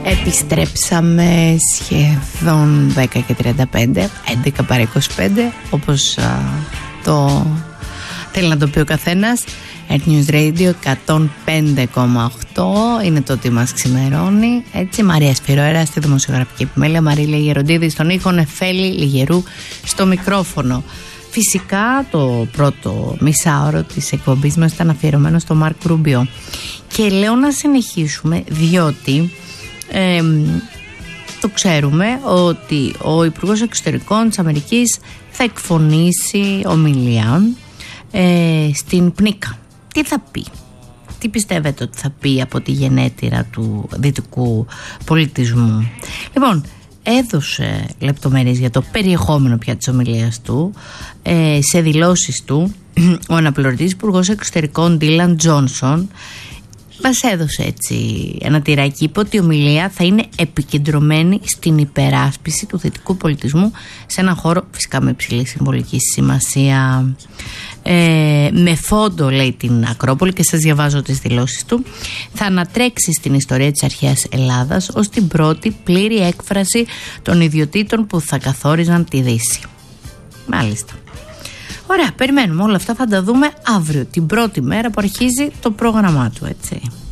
Επιστρέψαμε σχεδόν 10 και 35, 11 παρά 25, όπως το θέλει να το πει ο καθένας. Earth News Radio 105,8 είναι το ότι μας ξημερώνει. Έτσι, Μαρία Σπυρόερα στη δημοσιογραφική επιμέλεια, Μαρίλα Γεροντίδη στον ήχο, Νεφέλη Λιγερού στο μικρόφωνο. Φυσικά το πρώτο μισάωρο της εκπομπής μας ήταν αφιερωμένο στο Μάρκ Ρούμπιο. Και λέω να συνεχίσουμε διότι το ξέρουμε ότι ο Υπουργός Εξωτερικών της Αμερικής θα εκφωνήσει ομιλία στην ΠΝΙΚΑ. Τι θα πει, τι πιστεύετε ότι θα πει από τη γενέτειρα του δυτικού πολιτισμού? Λοιπόν, έδωσε λεπτομέρειες για το περιεχόμενο πια της ομιλίας του. Σε δηλώσεις του ο αναπληρωτής Υπουργός Εξωτερικών Ντίλαν Τζόνσον μας έδωσε έτσι ένα τυράκι. Είπε ότι η ομιλία θα είναι επικεντρωμένη στην υπεράσπιση του δυτικού πολιτισμού σε έναν χώρο φυσικά με υψηλή συμβολική σημασία. Με φόντο, λέει, την Ακρόπολη, και σας διαβάζω τις δηλώσεις του, θα ανατρέξει στην ιστορία της αρχαίας Ελλάδας ως την πρώτη πλήρη έκφραση των ιδιωτήτων που θα καθόριζαν τη Δύση. Μάλιστα. Ωραία, περιμένουμε όλα αυτά, θα τα δούμε αύριο, την πρώτη μέρα που αρχίζει το πρόγραμμά του, έτσι.